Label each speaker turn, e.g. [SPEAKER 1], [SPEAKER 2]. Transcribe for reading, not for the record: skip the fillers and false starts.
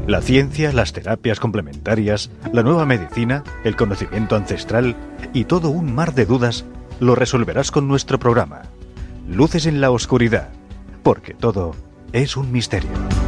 [SPEAKER 1] La ciencia, las terapias complementarias, la nueva medicina, el conocimiento ancestral y todo un mar de dudas lo resolverás con nuestro programa. Luces en la oscuridad, porque todo es un misterio.